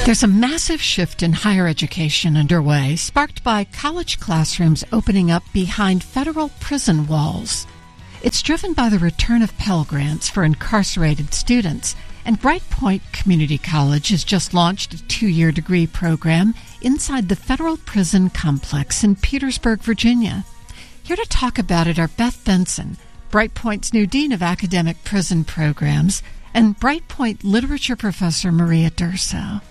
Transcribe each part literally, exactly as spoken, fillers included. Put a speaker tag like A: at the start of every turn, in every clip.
A: There's a massive shift in higher education underway, sparked by college classrooms opening up behind federal prison walls. It's driven by the return of Pell Grants for incarcerated students, and Brightpoint Community College has just launched a two-year degree program inside the federal prison complex in Petersburg, Virginia. Here to talk about it are Beth Benson, Brightpoint's new Dean of Academic Prison Programs, and Brightpoint Literature Professor Maria Durso.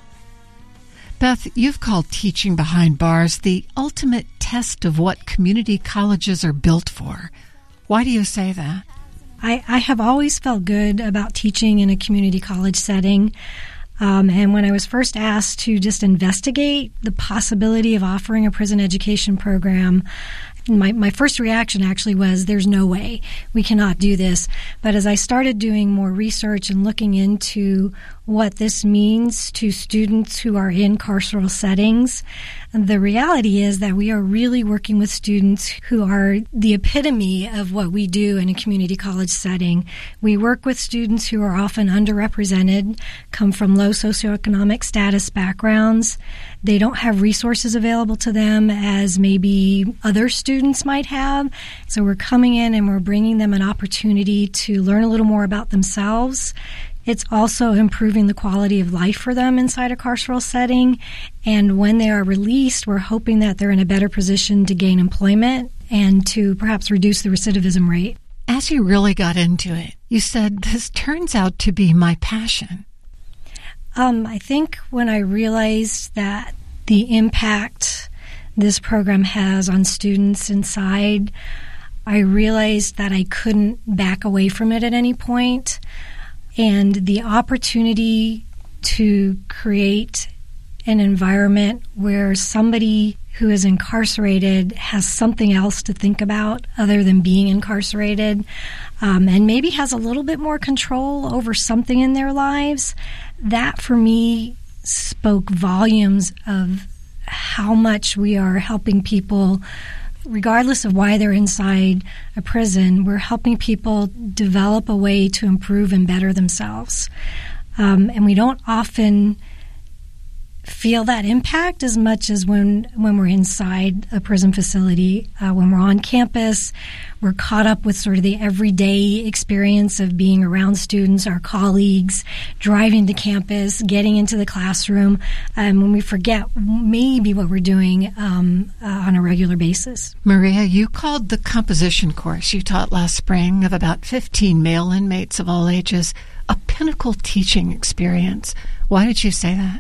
A: Beth, you've called teaching behind bars the ultimate test of what community colleges are built for. Why do you say that?
B: I, I have always felt good about teaching in a community college setting. Um, and when I was first asked to just investigate the possibility of offering a prison education program, my, my first reaction actually was, there's no way. We cannot do this. But as I started doing more research and looking into what this means to students who are in carceral settings, the reality is that we are really working with students who are the epitome of what we do in a community college setting. We work with students who are often underrepresented, come from low socioeconomic status backgrounds. They don't have resources available to them as maybe other students might have. So we're coming in and we're bringing them an opportunity to learn a little more about themselves. It's also improving the quality of life for them inside a carceral setting. And when they are released, we're hoping that they're in a better position to gain employment and to perhaps reduce the recidivism rate.
A: As you really got into it, you said, this turns out to be my passion.
B: Um, I think when I realized that the impact this program has on students inside, I realized that I couldn't back away from it at any point. And the opportunity to create an environment where somebody who is incarcerated has something else to think about other than being incarcerated, um, and maybe has a little bit more control over something in their lives, that for me spoke volumes of how much we are helping people. Regardless of why they're inside a prison, we're helping people develop a way to improve and better themselves. Um, and we don't often feel that impact as much as when, when we're inside a prison facility. Uh, when we're on campus, we're caught up with sort of the everyday experience of being around students, our colleagues, driving to campus, getting into the classroom, and um, when we forget maybe what we're doing um, uh, on a regular basis.
A: Maria, you called the composition course you taught last spring of about fifteen male inmates of all ages a pinnacle teaching experience. Why did you say that?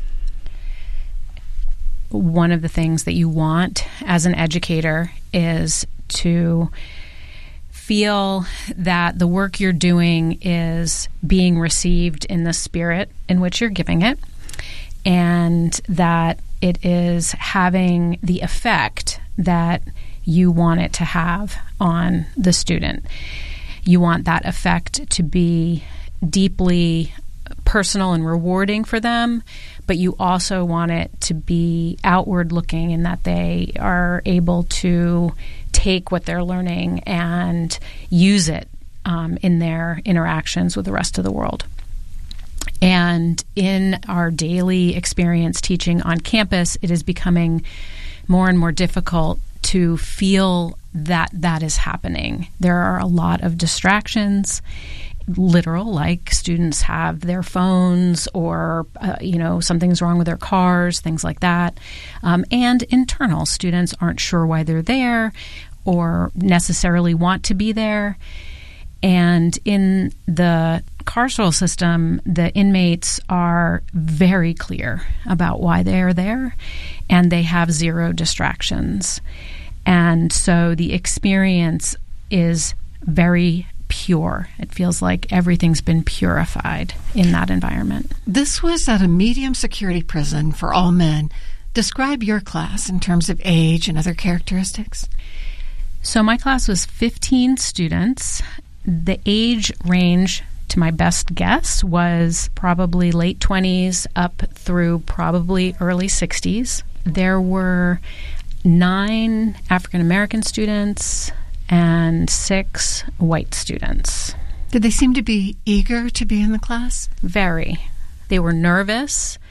C: One of the things that you want as an educator is to feel that the work you're doing is being received in the spirit in which you're giving it, and that it is having the effect that you want it to have on the student. You want that effect to be deeply personal and rewarding for them, but you also want it to be outward looking in that they are able to take what they're learning and use it um, in their interactions with the rest of the world. And in our daily experience teaching on campus, it is becoming more and more difficult to feel that that is happening. There are a lot of distractions, literal, like students have their phones or, uh, you know, something's wrong with their cars, things like that. Um, and internal, students aren't sure why they're there or necessarily want to be there. And in the carceral system, the inmates are very clear about why they are there, and they have zero distractions. And so the experience is very pure. It feels like everything's been purified in that environment.
A: This was at a medium security prison for all men. Describe your class in terms of age and other characteristics.
C: So my class was fifteen students. The age range, to my best guess, was probably late twenties up through probably early sixties. There were nine African American students and six white students.
A: Did they seem to be eager to be in the class?
C: Very. They were nervous.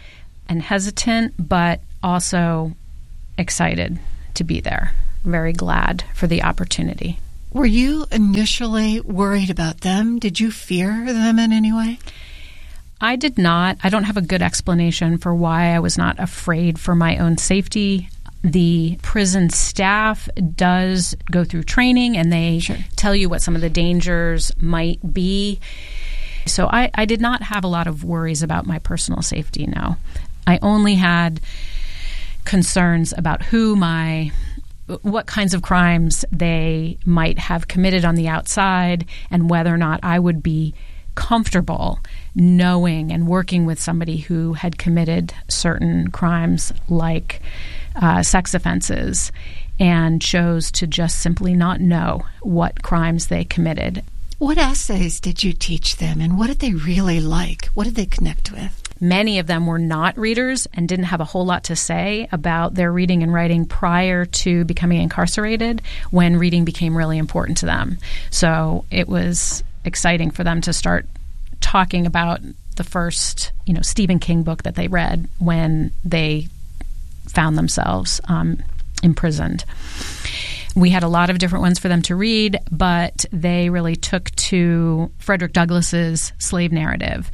C: and hesitant, but also excited to be there. Very glad for the opportunity.
A: Were you initially worried about them? Did you fear them in any way?
C: I did not. I don't have a good explanation for why I was not afraid for my own safety. The prison staff does go through training, and they sure. tell you what some of the dangers might be. So I, I did not have a lot of worries about my personal safety, no. I only had concerns about who my, what kinds of crimes they might have committed on the outside, and whether or not I would be comfortable knowing and working with somebody who had committed certain crimes like uh, sex offenses and chose to just simply not know what crimes they committed.
A: What essays did you teach them, and what did they really like? What did they connect with?
C: Many of them were not readers and didn't have a whole lot to say about their reading and writing prior to becoming incarcerated, when reading became really important to them. So it was exciting for them to start talking about the first, you know, Stephen King book that they read when they found themselves um, imprisoned. We had a lot of different ones for them to read, but they really took to Frederick Douglass's slave narrative.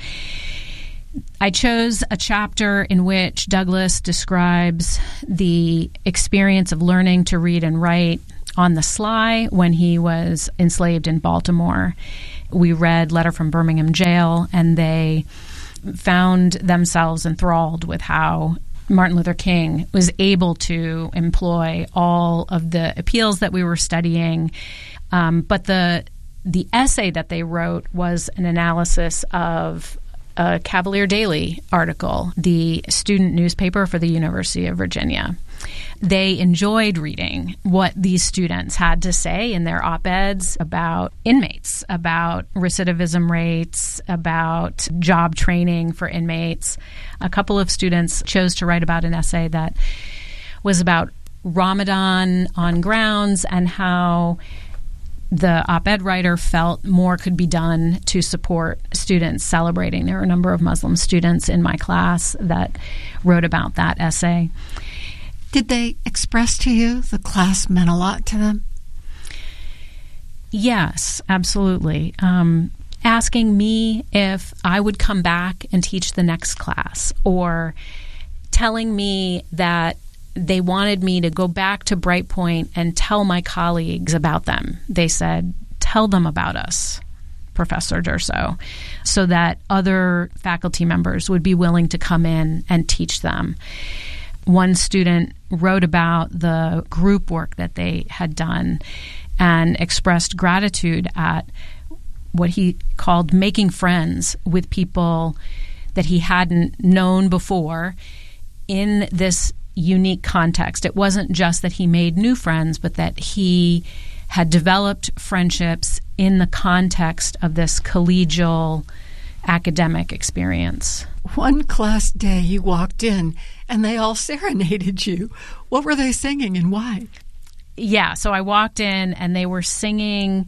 C: I chose a chapter in which Douglass describes the experience of learning to read and write on the sly when he was enslaved in Baltimore. We read Letter from Birmingham Jail, and they found themselves enthralled with how Martin Luther King was able to employ all of the appeals that we were studying. Um, but the the essay that they wrote was an analysis of a Cavalier Daily article, the student newspaper for the University of Virginia. They enjoyed reading what these students had to say in their op-eds about inmates, about recidivism rates, about job training for inmates. A couple of students chose to write about an essay that was about Ramadan on grounds and how the op-ed writer felt more could be done to support students celebrating. There were a number of Muslim students in my class that wrote about that essay.
A: Did they express to you the class meant a lot to them?
C: Yes, absolutely. Um, asking me if I would come back and teach the next class, or telling me that they wanted me to go back to Brightpoint and tell my colleagues about them. They said, tell them about us, Professor Durso, so that other faculty members would be willing to come in and teach them. One student wrote about the group work that they had done and expressed gratitude at what he called making friends with people that he hadn't known before in this unique context. It wasn't just that he made new friends, but that he had developed friendships in the context of this collegial academic experience.
A: One class day you walked in and they all serenaded you. What were they singing and why?
C: Yeah, so I walked in and they were singing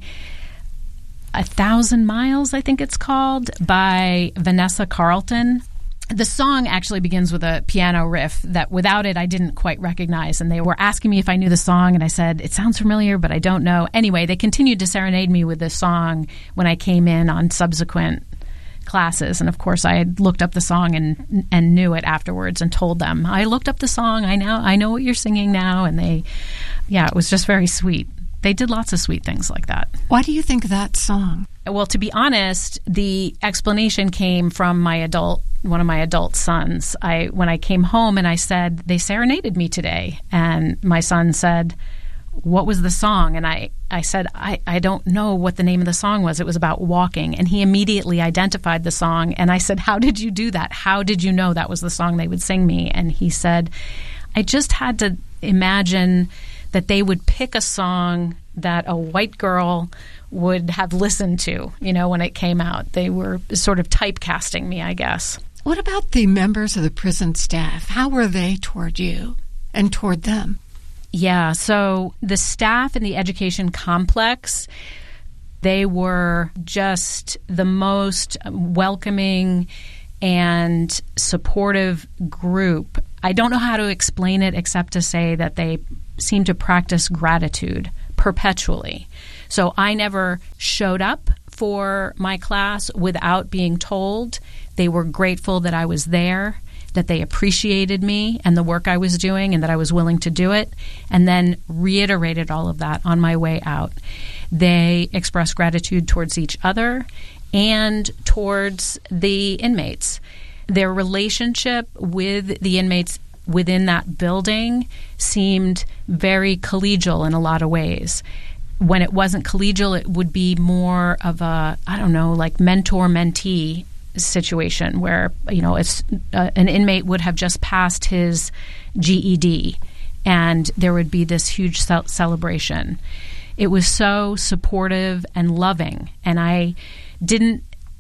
C: A Thousand Miles, I think it's called, by Vanessa Carlton. The song actually begins with a piano riff that without it I didn't quite recognize, and they were asking me if I knew the song, and I said, it sounds familiar, but I don't know. Anyway, they continued to serenade me with this song when I came in on subsequent classes, and of course I had looked up the song and and knew it afterwards and told them, I looked up the song, I know, I know what you're singing now, and they, yeah, it was just very sweet. They did lots of sweet things like that.
A: Why do you think that song?
C: Well, to be honest, the explanation came from my adult, one of my adult sons. I when I came home and I said, they serenaded me today. And my son said, what was the song? And I, I said, I, I don't know what the name of the song was. It was about walking. And he immediately identified the song. And I said, how did you do that? How did you know that was the song they would sing me? And he said, I just had to imagine that they would pick a song that a white girl would have listened to, you know, when it came out. They were sort of typecasting me, I guess.
A: What about the members of the prison staff? How were they toward you and toward them?
C: Yeah, so the staff in the education complex, they were just the most welcoming and supportive group. I don't know how to explain it except to say that they seem to practice gratitude perpetually. So I never showed up for my class without being told. They were grateful that I was there, that they appreciated me and the work I was doing and that I was willing to do it, and then reiterated all of that on my way out. They expressed gratitude towards each other and towards the inmates. Their relationship with the inmates within that building seemed very collegial in a lot of ways. When it wasn't collegial, it would be more of a, I don't know, like mentor-mentee situation where, you know, it's, uh, an inmate would have just passed his G E D and there would be this huge ce- celebration. It was so supportive and loving, and I didn't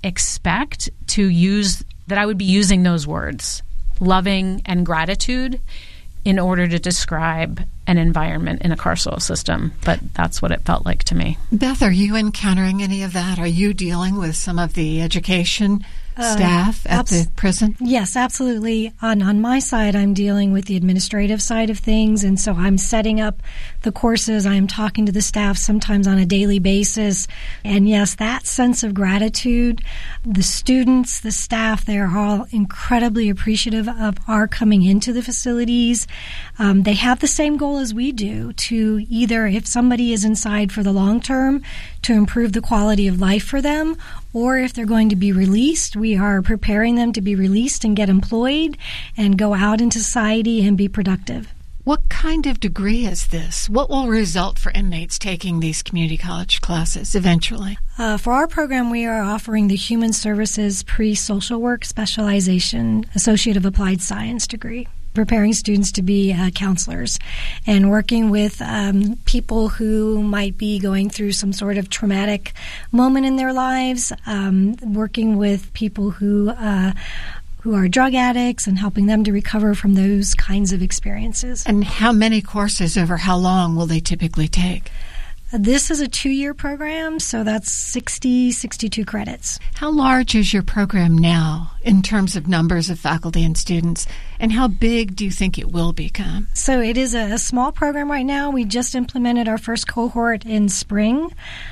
C: expect to use that I would be using those words, loving and gratitude, in order to describe an environment in a carceral system, but that's what it felt like to me.
A: Beth, are you encountering any of that? Are you dealing with some of the education staff uh, at abs- the prison?
B: Yes, absolutely. On on my side, I'm dealing with the administrative side of things, and so I'm setting up the courses. I'm talking to the staff sometimes on a daily basis. And yes, that sense of gratitude, the students, the staff, they're all incredibly appreciative of our coming into the facilities. Um, they have the same goal as we do, to either, if somebody is inside for the long term, to improve the quality of life for them, or if they're going to be released, we are preparing them to be released and get employed and go out into society and be productive.
A: What kind of degree is this? What will result for inmates taking these community college classes eventually?
B: Uh, for our program, we are offering the Human Services Pre-Social Work Specialization Associate of Applied Science degree, preparing students to be uh, counselors and working with um, people who might be going through some sort of traumatic moment in their lives, um, working with people who uh, who are drug addicts and helping them to recover from those kinds of experiences.
A: And how many courses over how long will they typically take?
B: This is a two-year program, so that's sixty, sixty-two credits.
A: How large is your program now in terms of numbers of faculty and students, and how big do you think it will become?
B: So it is a, a small program right now. We just implemented our first cohort in spring.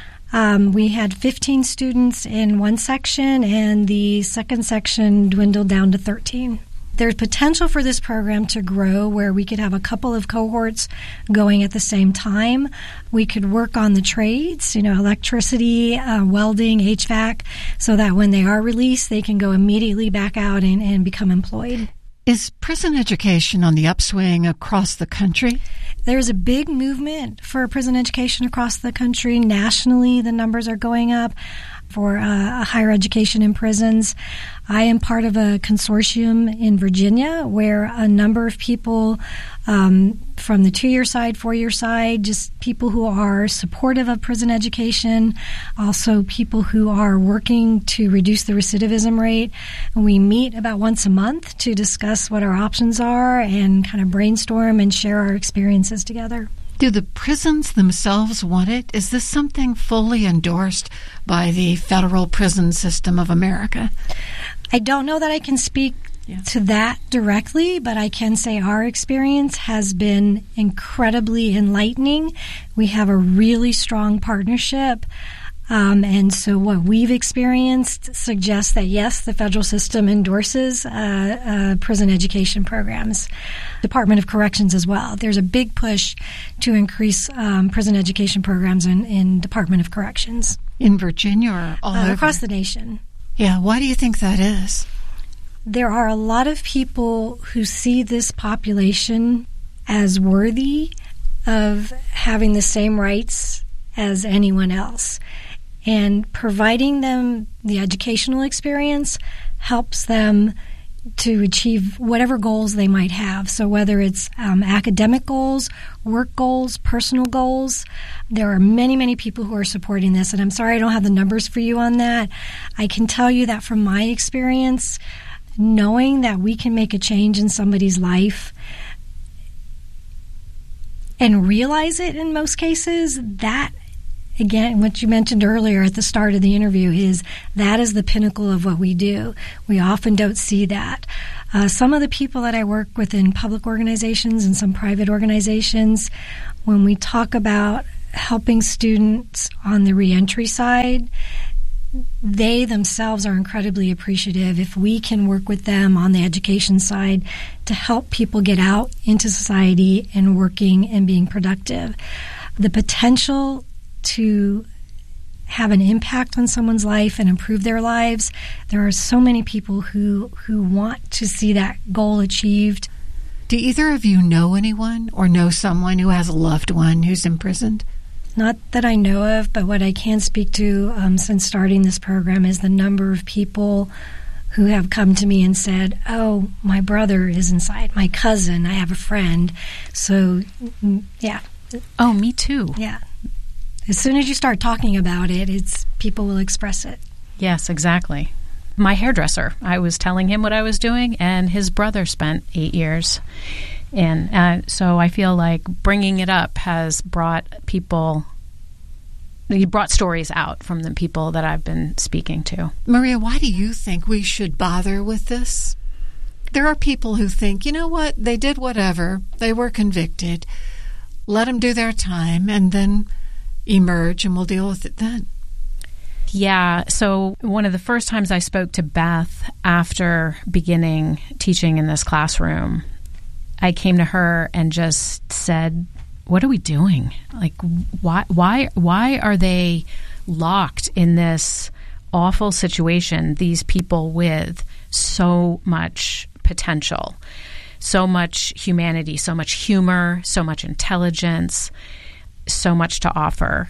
B: Um, we had fifteen students in one section, and the second section dwindled down to thirteen. There's potential for this program to grow where we could have a couple of cohorts going at the same time. We could work on the trades, you know, electricity, uh, welding, H V A C, so that when they are released, they can go immediately back out and, and become employed.
A: Is prison education on the upswing across the country?
B: There's a big movement for prison education across the country. Nationally, the numbers are going up for uh, higher education in prisons. I am part of a consortium in Virginia where a number of people um, from the two-year side, four-year side, just people who are supportive of prison education, also people who are working to reduce the recidivism rate. And we meet about once a month to discuss what our options are and kind of brainstorm and share our experiences together.
A: Do the prisons themselves want it? Is this something fully endorsed by the federal prison system of America?
B: I don't know that I can speak yeah. to that directly, but I can say our experience has been incredibly enlightening. We have a really strong partnership. Um, and so what we've experienced suggests that, yes, the federal system endorses uh, uh, prison education programs. Department of Corrections as well. There's a big push to increase um, prison education programs in, in Department of Corrections.
A: In Virginia or all
B: uh,
A: over?
B: Across the nation.
A: Yeah, why do you think that is?
B: There are a lot of people who see this population as worthy of having the same rights as anyone else. And providing them the educational experience helps them to achieve whatever goals they might have. So whether it's um, academic goals, work goals, personal goals, there are many, many people who are supporting this. And I'm sorry I don't have the numbers for you on that. I can tell you that from my experience, knowing that we can make a change in somebody's life and realize it in most cases, that again, what you mentioned earlier at the start of the interview is that is the pinnacle of what we do. We often don't see that. Uh, some of the people that I work with in public organizations and some private organizations, when we talk about helping students on the reentry side, they themselves are incredibly appreciative if we can work with them on the education side to help people get out into society and working and being productive. The potential to have an impact on someone's life and improve their lives, there are so many people who, who want to see that goal achieved.
A: Do either of you know anyone or know someone who has a loved one who's imprisoned?
B: Not that I know of, but what I can speak to um, since starting this program is the number of people who have come to me and said, oh, my brother is inside, my cousin, I have a friend. So, yeah.
C: Oh, me too.
B: Yeah. As soon as you start talking about it, it's people will express it.
C: Yes, exactly. My hairdresser, I was telling him what I was doing, and his brother spent eight years. And uh, so I feel like bringing it up has brought people, you brought stories out from the people that I've been speaking to.
A: Maria, why do you think we should bother with this? There are people who think, you know what, they did whatever, they were convicted, let them do their time, and then emerge, and we'll deal with it then.
C: Yeah, so one of the first times I spoke to Beth after beginning teaching in this classroom, I came to her and just said, what are we doing? Like, why why why are they locked in this awful situation, these people with so much potential, so much humanity, so much humor, so much intelligence, so much to offer?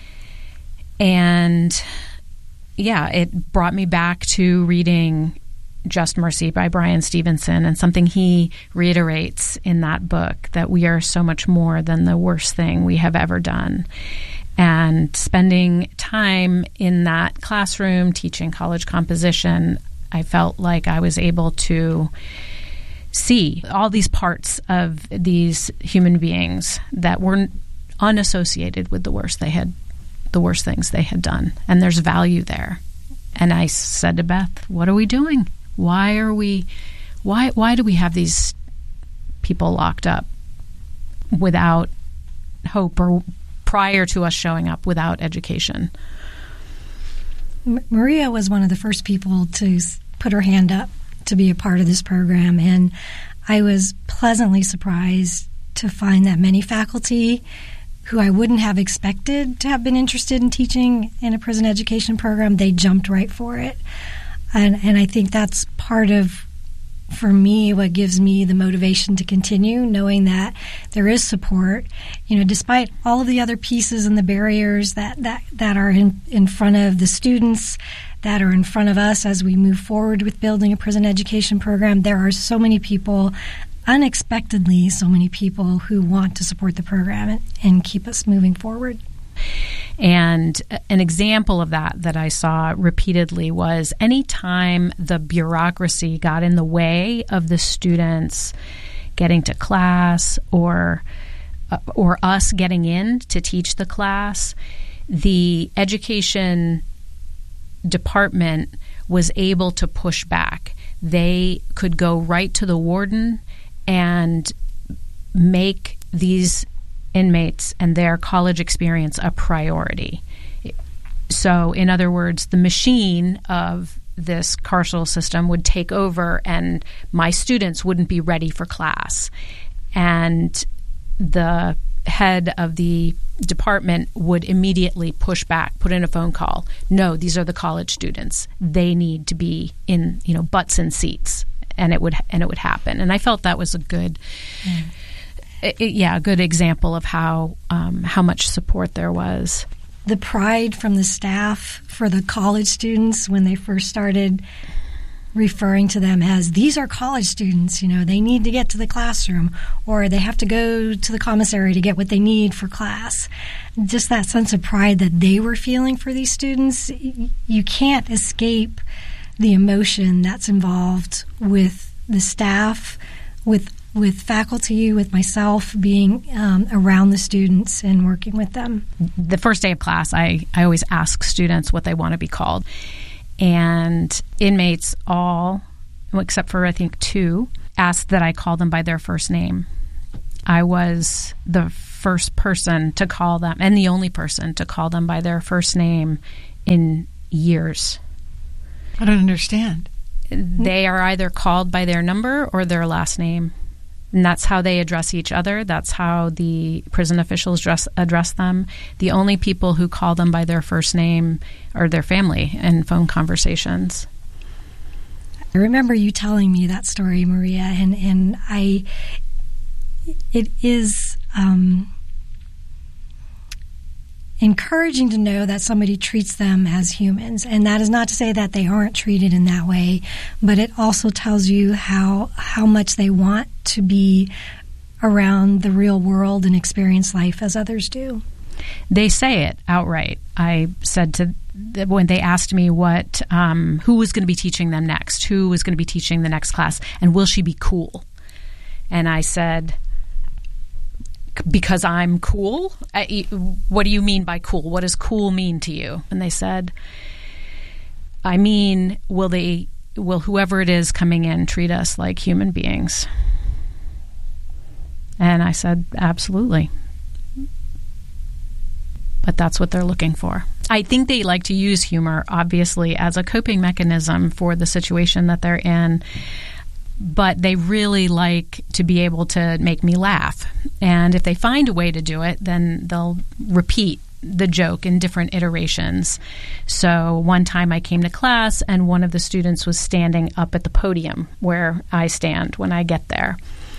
C: And yeah, it brought me back to reading Just Mercy by Brian Stevenson, and something he reiterates in that book, that we are so much more than the worst thing we have ever done. And spending time in that classroom teaching college composition, I felt like I was able to see all these parts of these human beings that were unassociated with the worst they had, the worst things they had done. And there's value there. And I said to Beth, what are we doing? Why are we, why, why do we have these people locked up without hope, or prior to us showing up without education?
B: M- Maria was one of the first people to put her hand up to be a part of this program, and I was pleasantly surprised to find that many faculty who I wouldn't have expected to have been interested in teaching in a prison education program, they jumped right for it. And, and I think that's part of, for me, what gives me the motivation to continue, knowing that there is support. You know, despite all of the other pieces and the barriers that, that, that are in, in front of the students, that are in front of us as we move forward with building a prison education program, there are so many people, unexpectedly so many people, who want to support the program and, and keep us moving forward.
C: And an example of that that I saw repeatedly was anytime the bureaucracy got in the way of the students getting to class, or uh, or us getting in to teach the class, the education department was able to push back. They could go right to the warden and make these inmates and their college experience a priority. So, in other words, the machine of this carceral system would take over, and my students wouldn't be ready for class. And the head of the department would immediately push back, put in a phone call. No, these are the college students. They need to be in, you know, butts in seats, and it would and it would happen. And I felt that was a good. Mm. It, yeah, a good example of how um, how much support there was.
B: The pride from the staff for the college students when they first started referring to them as, these are college students, you know, they need to get to the classroom, or they have to go to the commissary to get what they need for class. Just that sense of pride that they were feeling for these students, you can't escape the emotion that's involved with the staff, with with faculty, with myself, being um, around the students and working with them.
C: The first day of class, I, I always ask students what they want to be called. And inmates all, except for I think two, asked that I call them by their first name. I was the first person to call them, and the only person to call them by their first name in years.
A: I don't understand.
C: They are either called by their number or their last name. And that's how they address each other. That's how the prison officials address, address them. The only people who call them by their first name are their family in phone conversations.
B: I remember you telling me that story, Maria, and, and I, it is um, encouraging to know that somebody treats them as humans. And that is not to say that they aren't treated in that way, but it also tells you how how much they want to be around the real world and experience life as others do.
C: They say it outright. I said to when they asked me what um, who was going to be teaching them next, who was going to be teaching the next class, and will she be cool? And I said, because I'm cool? I, what do you mean by cool? What does cool mean to you? And they said, I mean, will they, will whoever it is coming in treat us like human beings? And I said, absolutely. But that's what they're looking for. I think they like to use humor, obviously, as a coping mechanism for the situation that they're in. But they really like to be able to make me laugh. And if they find a way to do it, then they'll repeat the joke in different iterations. So one time I came to class and one of the students was standing up at the podium where I stand when I get there.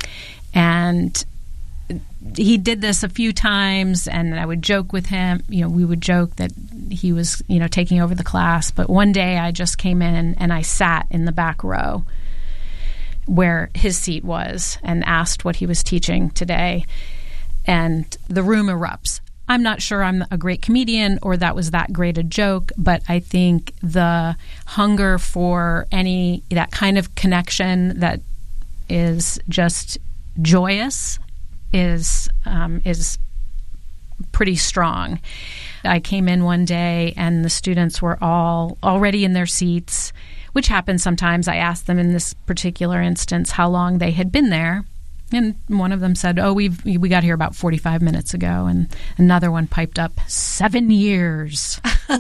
C: And he did this a few times, and I would joke with him. You know, we would joke that he was, you know, taking over the class. But one day I just came in and I sat in the back row where his seat was and asked what he was teaching today. And the room erupts. I'm not sure I'm a great comedian or that was that great a joke, but I think the hunger for any, that kind of connection that is just joyous is um, is pretty strong. I came in one day and the students were all already in their seats, which happens sometimes. I asked them in this particular instance how long they had been there, and one of them said, oh, we've we got here about forty-five minutes ago, and another one piped up, seven years.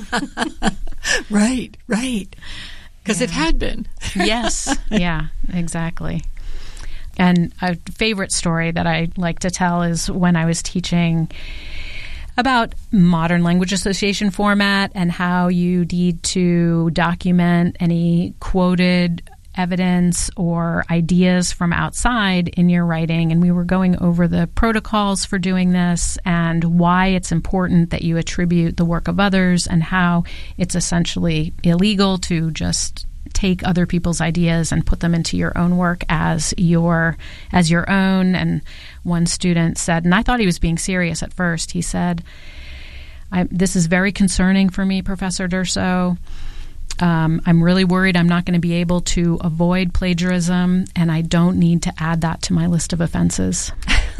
A: Right, right. Because yeah. It had been.
C: Yes, yeah, exactly. And a favorite story that I like to tell is when I was teaching about modern language association format and how you need to document any quoted evidence or ideas from outside in your writing. And we were going over the protocols for doing this and why it's important that you attribute the work of others and how it's essentially illegal to just take other people's ideas and put them into your own work as your as your own. And one student said, and I thought he was being serious at first, he said, I, this is very concerning for me, Professor Durso. Um, I'm really worried I'm not going to be able to avoid plagiarism, and I don't need to add that to my list of offenses.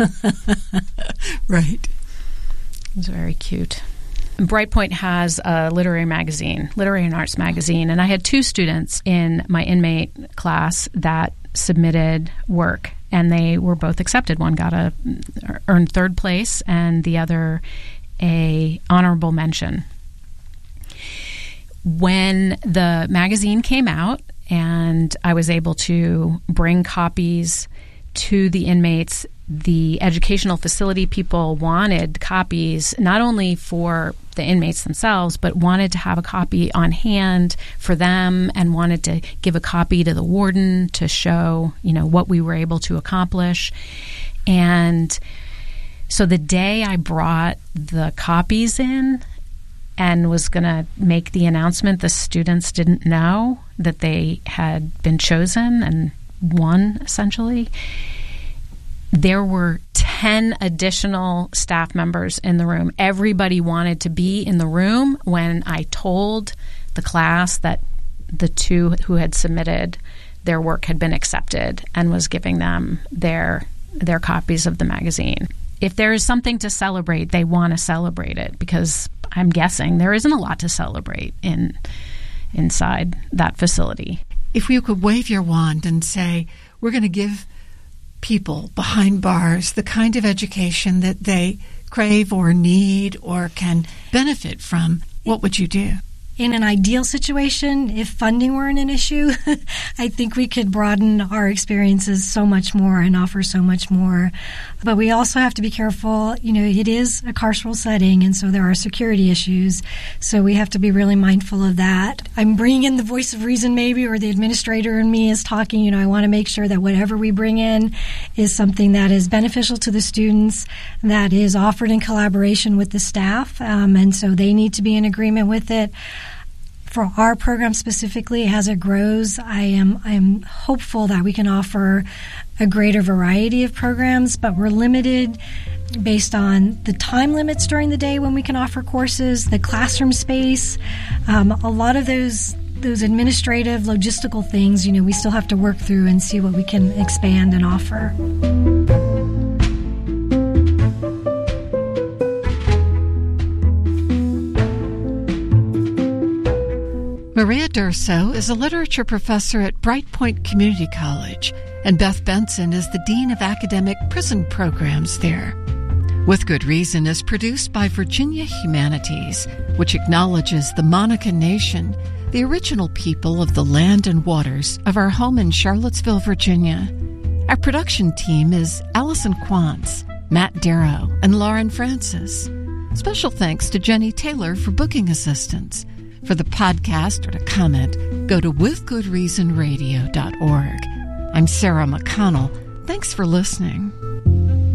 A: Right.
C: It was very cute. Brightpoint has a literary magazine, literary and arts magazine, and I had two students in my inmate class that submitted work, and they were both accepted. One got a earned third place, and the other a honorable mention. When the magazine came out, and I was able to bring copies to the inmates, the educational facility people wanted copies not only for the inmates themselves, but wanted to have a copy on hand for them and wanted to give a copy to the warden to show, you know, what we were able to accomplish. And so the day I brought the copies in and was going to make the announcement, the students didn't know that they had been chosen and won, essentially. There were ten additional staff members in the room. Everybody wanted to be in the room when I told the class that the two who had submitted their work had been accepted and was giving them their their copies of the magazine. If there is something to celebrate, they want to celebrate it, because I'm guessing there isn't a lot to celebrate in inside that facility.
A: If you could wave your wand and say, we're going to give people behind bars the kind of education that they crave or need or can benefit from, what would you do?
B: In an ideal situation, if funding weren't an issue, I think we could broaden our experiences so much more and offer so much more. But we also have to be careful. You know, it is a carceral setting, and so there are security issues. So we have to be really mindful of that. I'm bringing in the voice of reason maybe, or the administrator in me is talking. You know, I want to make sure that whatever we bring in is something that is beneficial to the students, that is offered in collaboration with the staff, um, and so they need to be in agreement with it. For our program specifically, as it grows, I am I am hopeful that we can offer a greater variety of programs, but we're limited based on the time limits during the day when we can offer courses, the classroom space, um, a lot of those those administrative, logistical things, you know, we still have to work through and see what we can expand and offer.
A: Maria Durso is a literature professor at Bright Point Community College, and Beth Benson is the Dean of Academic Prison Programs there. With Good Reason is produced by Virginia Humanities, which acknowledges the Monacan Nation, the original people of the land and waters of our home in Charlottesville, Virginia. Our production team is Allison Quantz, Matt Darrow, and Lauren Francis. Special thanks to Jenny Taylor for booking assistance. For the podcast or to comment, go to with good reason radio dot org. I'm Sarah McConnell. Thanks for listening.